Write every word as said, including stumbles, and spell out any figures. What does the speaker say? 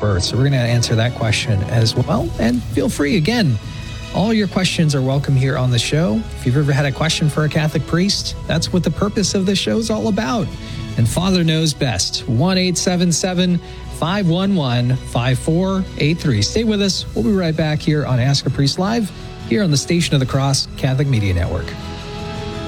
birth? So we're going to answer that question as well. And feel free, again, all your questions are welcome here on the show. If you've ever had a question for a Catholic priest, that's what the purpose of this show is all about. And Father knows best. one eight seven seven, five one one, five four eight three. Stay with us. We'll be right back here on Ask a Priest Live, here on the Station of the Cross Catholic Media Network.